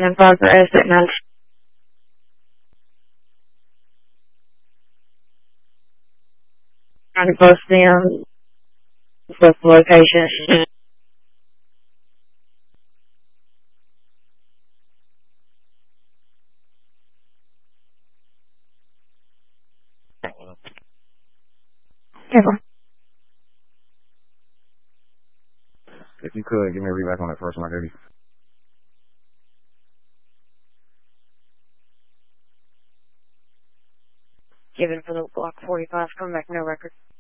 Investigation in progress at 9. Trying to post them with the location. Careful. If you could, give me a read back on that first one, Eddie. Given for the block 45, coming back, no record.